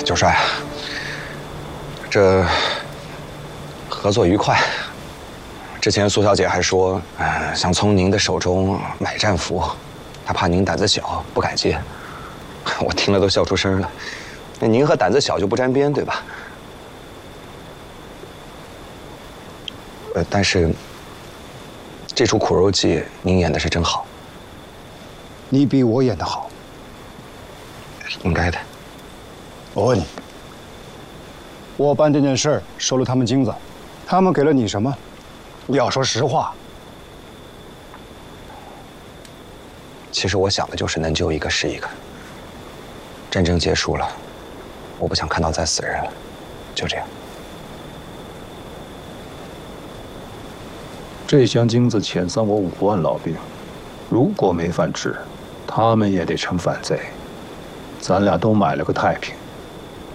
九帅，这合作愉快。之前苏小姐还说，想从您的手中买战符，她怕您胆子小不敢接。我听了都笑出声了。那您和胆子小就不沾边，对吧？但是这出苦肉计您演的是真好。 你比我演得好。 应该的。 我问你，我办这件事儿收了他们金子，他们给了你什么？要说实话。 其实我想的就是能救一个是一个。战争结束了，我不想看到再死人了，就这样。 这箱金子遣散我5万老兵，如果没饭吃，他们也得成反贼。咱俩都买了个太平。